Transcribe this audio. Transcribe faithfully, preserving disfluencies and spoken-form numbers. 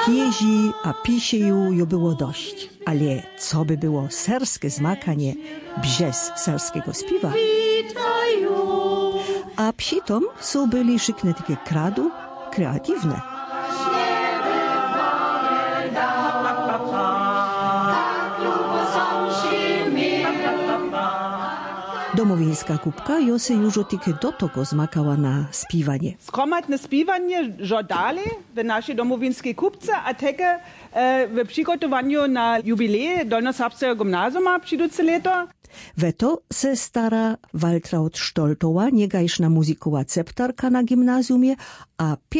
Kieži a pisieju jo było dość, ale co by było serskie zmakanie bez serskiego śpiewa? A přitom są byli szykne takie kradu kreatywne. Domowińska kupka jo se już tylko do tego zmakała na śpiewanie. Skromadne śpiewanie żodali w naszej domowińskiej kupce, a takie e, w przygotowaniu na jubilej Dolnoserbskiego gimnazjuma przyjduce leto. Weto se stara Waltraud Stoltowa, niegajszna muzikowa ceptarka na gimnazjumie, a